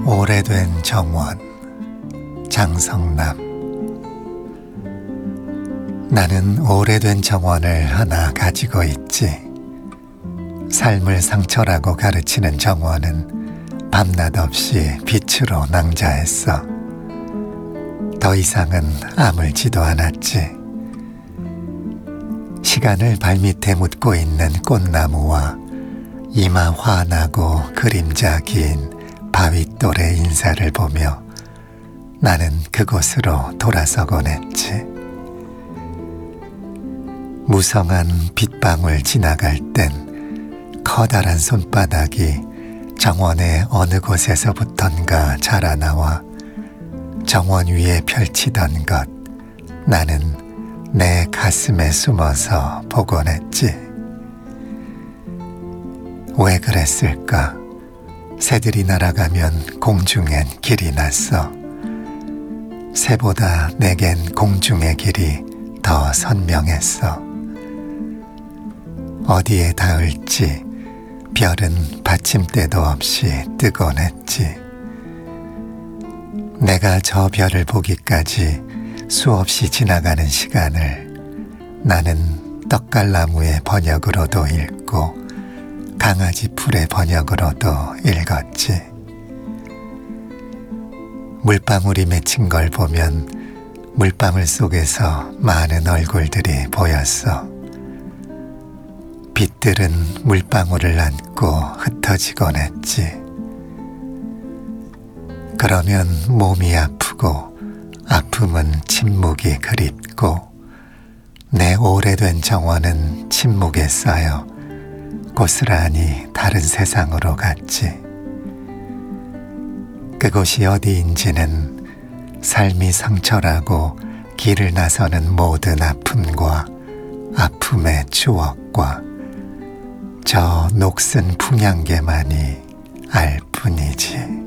오래된 정원. 장성남. 나는 오래된 정원을 하나 가지고 있지. 삶을 상처라고 가르치는 정원은 밤낮 없이 빛으로 낭자했어. 더 이상은 아물지도 않았지. 시간을 발밑에 묻고 있는 꽃나무와 이마 환하고 그림자 긴 바윗돌의 인사를 보며 나는 그곳으로 돌아서곤 했지. 무성한 빗방울 지나갈 땐 커다란 손바닥이 정원의 어느 곳에서부턴가 자라나와 정원 위에 펼치던 것, 나는 내 가슴에 숨어서 보곤 했지. 왜 그랬을까? 새들이 날아가면 공중엔 길이 났어. 새보다 내겐 공중의 길이 더 선명했어. 어디에 닿을지 별은 받침대도 없이 뜨곤 했지. 내가 저 별을 보기까지 수없이 지나가는 시간을 나는 떡갈나무의 번역으로도 읽고 강아지 풀의 번역으로도 읽었지. 물방울이 맺힌 걸 보면 물방울 속에서 많은 얼굴들이 보였어. 빛들은 물방울을 안고 흩어지곤 했지. 그러면 몸이 아프고 아픔은 침묵이 그립고 내 오래된 정원은 침묵에 쌓여 고스란히 다른 세상으로 갔지. 그곳이 어디인지는 삶이 상처라고 길을 나서는 모든 아픔과 아픔의 추억과 저 녹슨 풍향계만이 알 뿐이지.